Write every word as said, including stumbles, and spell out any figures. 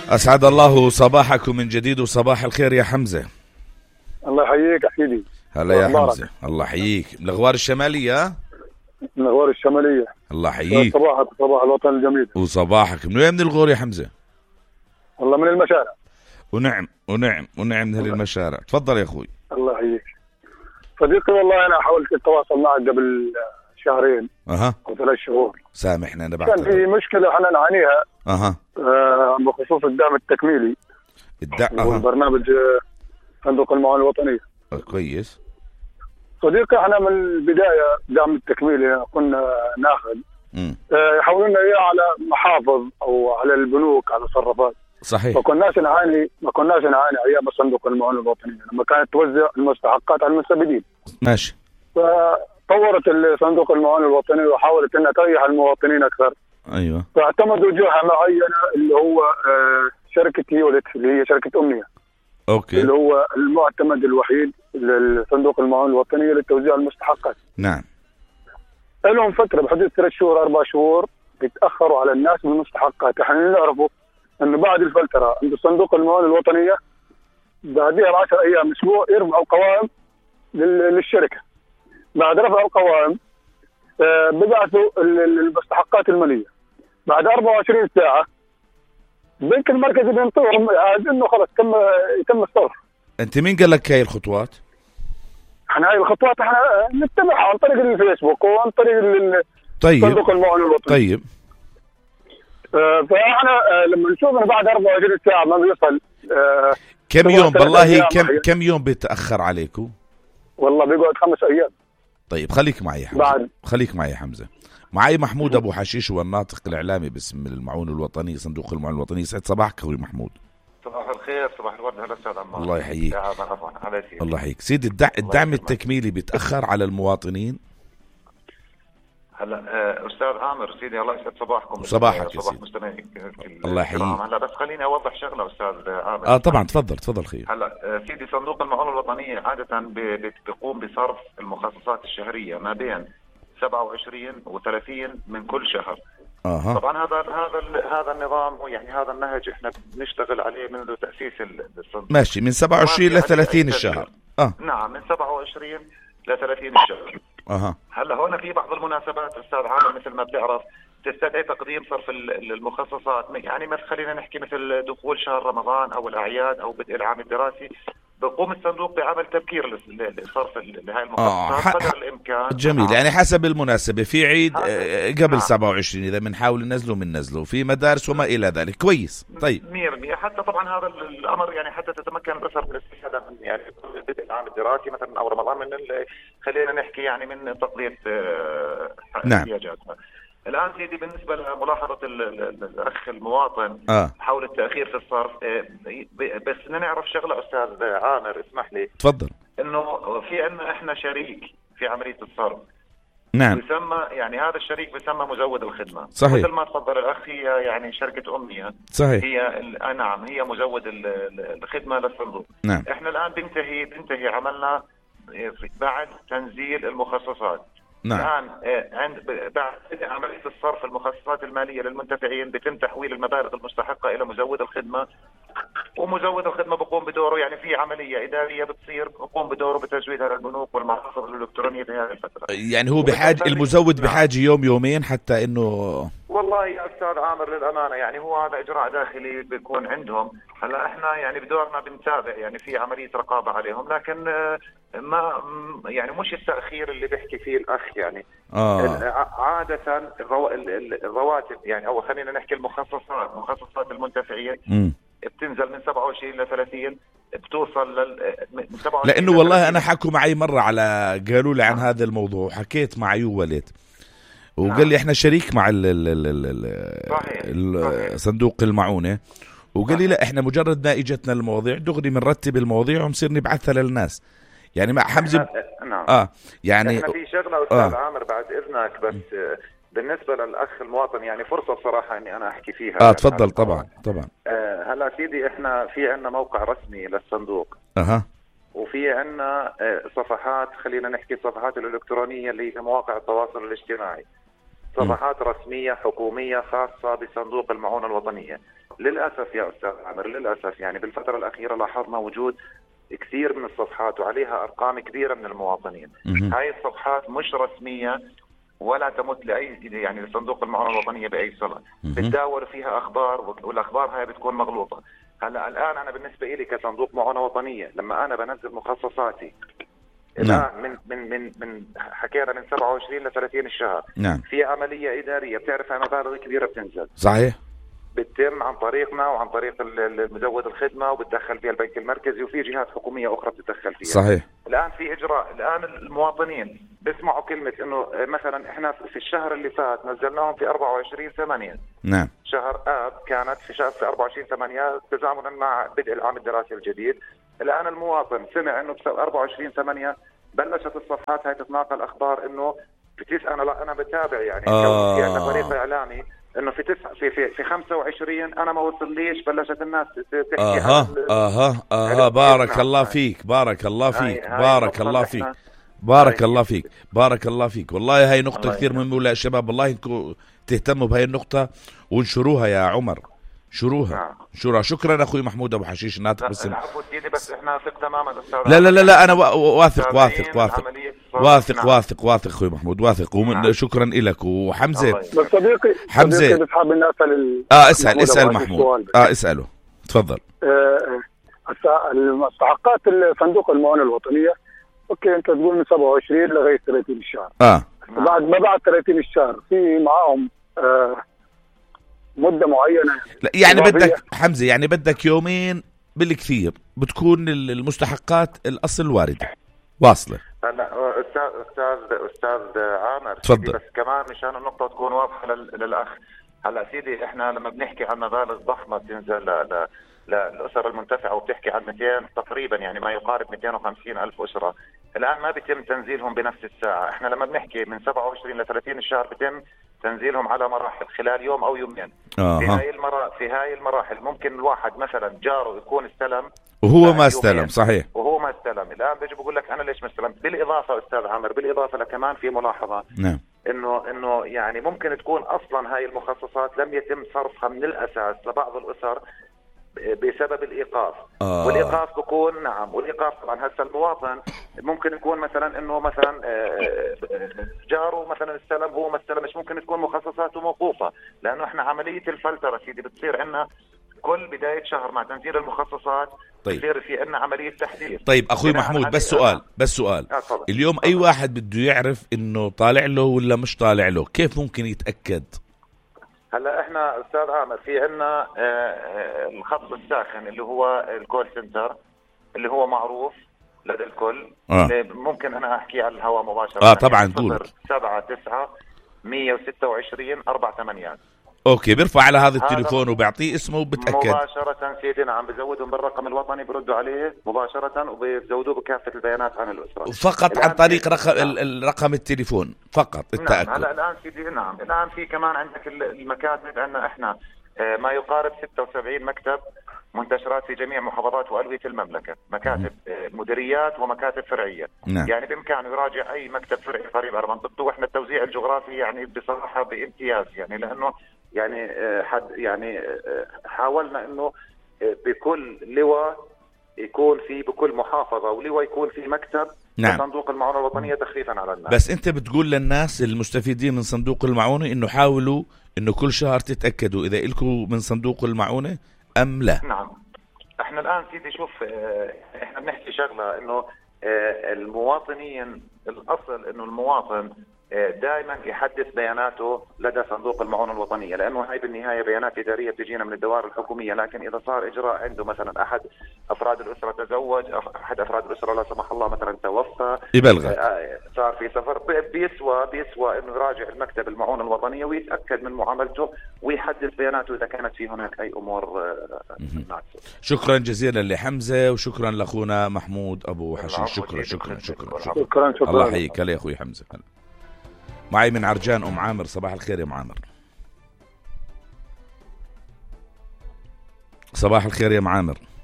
أسعد الله صباحكم من جديد وصباح الخير يا حمزة. الله يحييك أحيدي. هلا يا حمزة، الله يحييك. من الأغوار الشمالية؟ من الأغوار الشمالية. الله يحييك. صباحك صباح الوطن الجميل. وصباحك. من وين من الغور يا حمزة؟ والله من المشارع. ونعم ونعم ونعم من المشارع. تفضل يا أخوي. الله يحييك صديقي. والله أنا حاولت أتواصل معك قبل شهرين أها أو ثلاث شهور. سامحنا أنا كان في مشكلة احنا نعانيها أها آه بخصوص الدعم التكميلي. الدعم أها. برنامج صندوق المعونة الوطنية. كويس صديقي، احنا من البداية دعم التكميلي كنا ناخذ آه يحولون إياه على محافظ أو على البنوك على صرافات. صحيح. ما كناش نعاني ما كناش نعاني ايام صندوق المعونة الوطنية لما كانت توزع المستحقات على المستفيدين. ماشي. فطورت صندوق المعونة الوطنية وحاولت انها تريح المواطنين اكثر. ايوه. فاعتمدوا جهة معينة اللي هو آه شركة يولت اللي هي شركة أمنية. اوكي. اللي هو المعتمد الوحيد لصندوق المعونة الوطنية لتوزيع المستحقات. نعم. لهم فترة بحدود ثلاث شهور أربع شهور بيتأخروا على الناس بالمستحقات. احنا نعرفوا انه بعد الفلترة عند صندوق المعونة الوطنية بعدها بعشر ايام اسبوع يرفعوا القوائم للشركة. بعد رفع القوائم آه ببعثوا المستحقات المالية. بعد أربعة وعشرين ساعة البنك المركزي بينطرهم انه خلص تم يتم الصرف. انت مين قال لك هاي الخطوات؟ احنا هاي الخطوات احنا نتبعها عن طريق الفيسبوك وعن طريق طيب. صندوق المعونة الوطنية. طيب. آه فاحنا آه لما نشوف انه بعد أربعة وعشرين ساعة ما بيوصل آه كم يوم بالله كم كم يوم بيتأخر عليكم؟ والله بيقعد خمس ايام. طيب خليك معي يا حمزة. بعد. خليك معي يا حمزة. معي محمود ابو حشيش هو الناطق الاعلامي باسم المعونة الوطنية صندوق المعونة الوطنية. سعد صباحك اخوي محمود. صباح الخير صباح الورد. هلا استاذ عمار. الله يحييك. على الله يحييك سيدي. الدع... الدعم التكميلي بيتأخر على المواطنين. هلا استاذ عامر سيدي الله يسعد صباحكم. صباحك صباح مستمعين. الله يحييك. هلا بس خليني اوضح شغله استاذ عامر. اه طبعا تفضل تفضل خير. هلا سيدي صندوق المعونة الوطنية عادة بيقوم بصرف المخصصات الشهرية ما بين سبعة وعشرين وثلاثين من كل شهر. آه. طبعا هذا هذا هذا النظام يعني هذا النهج احنا بنشتغل عليه منذ تأسيس الصندوق. ماشي. من سبعة وعشرين ل ثلاثين الشهر. اه نعم من سبعة وعشرين ل ثلاثين الشهر. اها. هلا هون في بعض المناسبات استاذ عامر مثل ما بتعرف تستدعي تقديم صرف المخصصات. يعني مثل خلينا نحكي مثل دخول شهر رمضان او الاعياد او بدء العام الدراسي بقوم الصندوق بعمل تبكير لصرف لهي المخصصات قدر آه. الامكان. جميل. يعني حسب المناسبة. في عيد قبل نعم. سبعة وعشرين اذا بنحاول ننزله بننزله في مدارس وما الى ذلك. كويس. طيب مية بالمية. حتى طبعا هذا الامر يعني حتى تتمكن الاسر من الاستفاده من يعني بدء العام الدراسي مثلا او رمضان من خلينا نحكي يعني من تقضيه احتياجاتها. آه. الآن سيدي بالنسبة لملاحظة الأخ المواطن آه. حول التأخير في الصرف بس بدنا نعرف شغلة أستاذ عامر اسمح لي. تفضل. إنه في عنا إحنا شريك في عملية الصرف. نعم. بيسمى يعني هذا الشريك بيسمى مزود الخدمة. صحيح. مثل ما تفضل الأخ هي يعني شركة أمنية. صحيح. هي نعم هي مزود الخدمة للصندوق. نعم. إحنا الآن بنتهي بنتهي عملنا بعد تنزيل المخصصات. نعم. الآن عند بعد عملية الصرف المخصصات المالية للمنتفعين بيتم تحويل المبالغ المستحقة إلى مزود الخدمة. ومزود الخدمة بقوم بدوره يعني في عملية إدارية بتصير بقوم بدوره بتزويدها للبنوك والمحافظ الإلكترونية في هذه الفترة. يعني هو بحاجة المزود بحاجة يوم يومين حتى إنه والله يا أستاذ عامر للأمانة يعني هو هذا إجراء داخلي بيكون عندهم. هلا إحنا يعني بدورنا بنتابع يعني في عملية رقابة عليهم لكن ما يعني مش التأخير اللي بيحكي فيه الأخ يعني. آه. عادة الرو... الرواتب يعني أو خلينا نحكي المخصصات مخصصات المنتفعين م. بتنزل من سبعة وعشرين ل ثلاثين بتوصل لل من سبعة وعشرين لأنه والله أنا حكوا معي مرة على قالوا لي عن هذا الموضوع. حكيت مع يوولد وقال لي احنا شريك مع ال ال ال ال صندوق المعونة وقال لي لا احنا مجرد ما اجتنا المواضيع دغري بنرتب المواضيع ونصير نبعثها للناس. يعني مع حمزة نعم. اه يعني احنا في شغلة استاذ آه. عامر بعد اذنك بس بالنسبة للأخ المواطن يعني فرصة بصراحة إني أنا أحكي فيها. آه تفضل. طبعا طبعا. آه هلا سيدي إحنا في عنا موقع رسمي للصندوق. أها. وفي عنا آه صفحات خلينا نحكي الصفحات الإلكترونية اللي في مواقع التواصل الاجتماعي. صفحات م. رسمية حكومية خاصة بصندوق المعونة الوطنية. للأسف يا أستاذ عامر، للأسف يعني بالفترة الأخيرة لاحظنا وجود كثير من الصفحات وعليها أرقام كبيرة من المواطنين. هاي الصفحات مش رسمية ولا تمت لأي يعني لصندوق المعونة الوطنية بأي صلة، بتداول فيها أخبار والأخبار هاي بتكون مغلوطة. هلا الآن أنا بالنسبة لي كصندوق معونة وطنية لما أنا بنزل مخصصاتي الآن من من من من حكينا من سبعة وعشرين ل ثلاثين الشهر، نعم. في عملية إدارية بتعرفها مبالغ كبيرة بتنزل، صحيح، بتتم عن طريقنا وعن طريق مزود الخدمة وبتدخل فيها البنك المركزي وفي جهات حكومية أخرى بتتدخل فيها. صحيح. الآن في إجراء، الآن المواطنين بيسمعوا كلمة إنه مثلا إحنا في الشهر اللي فات نزلناهم في أربعة وعشرين ثمانية. نعم. شهر آب كانت في شهر في أربعة وعشرين ثمانية تزامنا مع بدء العام الدراسي الجديد. الآن المواطن سمع إنه في أربعة وعشرين ثمانية بلشت الصفحات هاي تتناقل أخبار إنه بتس أنا لا أنا بتابع يعني آه. في عندنا فريق إعلامي إنه في تسعة في في في خمسة وعشرين أنا ما وصليش بلشت الناس تحكي. اها اها اها بارك الله فيك، بارك الله فيك، بارك الله فيك، بارك الله فيك، بارك الله فيك. والله هاي نقطة كثير مهمة ولا الشباب والله انكم تهتموا بهاي النقطة وانشروها يا عمر، شروها شروها. شكرا اخوي محمود ابو حشيش ناطق باسم. بس احنا ثق تماما استاذ. لا لا لا لا انا واثق واثق واثق واثق واثق واثق اخوي محمود واثق ومن شكرا لك. وحمزه بس صديقي حمزه بتحب الناس لل... اه اسال اسال محمود اه اساله تفضل. آه المستحقات صندوق المعونة الوطنية اوكي انت تقول من سبعة وعشرين لغايه ثلاثين الشهر. اه بعد ما بعد ثلاثين الشهر في معاهم آه مدة معينة. لا يعني بدك حمزة يعني بدك يومين بالكثير بتكون المستحقات الأصل واردة واصلة. هلا أستاذ أستاذ أستاذ عامر تفضل. بس كمان مشان النقطة تكون واضحة للأخ. هلا سيدي احنا لما بنحكي عن مبالغ ضخمة بتنزل ل للأسر المنتفعة وبتحكي عن مئتين تقريبا يعني ما يقارب مئتين وخمسين ألف أسرة، الآن ما بيتم تنزيلهم بنفس الساعة. احنا لما بنحكي من سبعة وعشرين ل ثلاثين الشهر بيتم تنزيلهم على مراحل خلال يوم أو يومين. آه. في هاي المرا... في هاي المراحل ممكن الواحد مثلا جاره يكون استلم وهو ما استلم. صحيح. وهو ما استلم. الآن بيجي بقول لك أنا ليش ما استلمت. بالإضافة أستاذ عامر بالإضافة لكمان في ملاحظة. نعم. إنه إنه يعني ممكن تكون أصلا هاي المخصصات لم يتم صرفها من الأساس لبعض الأسر بسبب الإيقاف. آه. والإيقاف بكون نعم والإيقاف طبعا هسه المواطن ممكن يكون مثلا إنه مثلا جاره مثلا استلم هو ما استلمش، ممكن تكون مخصصاته موقوفة لأنه إحنا عملية الفلترة سيدي بتصير عندنا كل بداية شهر مع تنزيل المخصصات. طيب. بتصير في عندنا عملية تحديث. طيب أخوي محمود بس سؤال بس سؤال آه اليوم أي واحد بده يعرف إنه طالع له ولا مش طالع له كيف ممكن يتأكد؟ هلا احنا استاذ عامر في عندنا الخط الساخن اللي هو الكول سنتر اللي هو معروف لدى الكل. آه. ممكن انا احكي على الهواء مباشره. اه طبعا قول. سبعة تسعة مية وستة وعشرين أربعة ثمانيات. اوكي بيرفع على هذا التليفون وبيعطيه اسمه وبتأكد مباشرة سيدي. نعم بزودهم بالرقم الوطني بردوا عليه مباشرة وبيزودوه بكافة البيانات عن الأسرة فقط عن طريق رقم الرقم التليفون فقط التأكد. نعم. هلا الآن سيدي نعم الآن في كمان عندك المكاتب عندنا احنا ما يقارب ستة وسبعين مكتب منتشرات في جميع محافظات وألوية المملكة، مكاتب مديريات ومكاتب فرعية. نعم. يعني بإمكانه يراجع أي مكتب فرعي قريب على منطقته. وإحنا التوزيع الجغرافي يعني بصراحة بامتياز يعني لأنه يعني حد يعني حاولنا إنه بكل لواء يكون في بكل محافظة ولواء يكون في مكتب. نعم. صندوق المعونة الوطنية تخفيفا على الناس. بس أنت بتقول للناس المستفيدين من صندوق المعونة إنه حاولوا إنه كل شهر تتأكدوا إذا إلكوا من صندوق المعونة أم لا. نعم. احنا الآن سيدي شوف احنا بنحكي شغلة إنه المواطنين الأصل إنه المواطن دائما يحدث بياناته لدى صندوق المعونة الوطنية لأنه هاي بالنهاية بيانات إدارية بتجينا من الدوائر الحكومية. لكن إذا صار إجراء عنده مثلا أحد أفراد الأسرة تزوج، أحد أفراد الأسرة لا سمح الله مثلا توفى، يبلغ صار في سفر، بيسوى بيسوى إنه يراجع المكتب المعونة الوطنية ويتأكد من معاملته ويحدث بياناته إذا كانت في هناك أي أمور ناقصة. شكرا جزيلا لحمزة وشكرا لأخونا محمود أبو حشيش. شكرا شكرا شكرا شكرا, شكرا, شكرا. الله يحييك. هلا يا أخوي حمزة. معي من عرجان أم عامر. صباح الخير يا أم عامر. صباح الخير يا أم عامر.